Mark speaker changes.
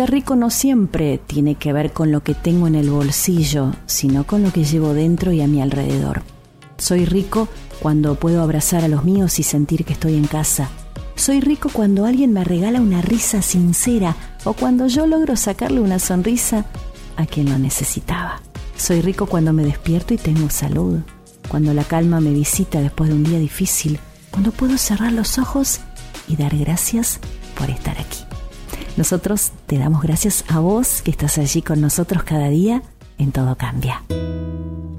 Speaker 1: Ser rico no siempre tiene que ver con lo que tengo en el bolsillo, sino con lo que llevo dentro y a mi alrededor. Soy rico cuando puedo abrazar a los míos y sentir que estoy en casa. Soy rico cuando alguien me regala una risa sincera o cuando yo logro sacarle una sonrisa a quien lo necesitaba. Soy rico cuando me despierto y tengo salud, cuando la calma me visita después de un día difícil, cuando puedo cerrar los ojos y dar gracias por estar aquí. Nosotros te damos gracias a vos que estás allí con nosotros cada día en Todo Cambia.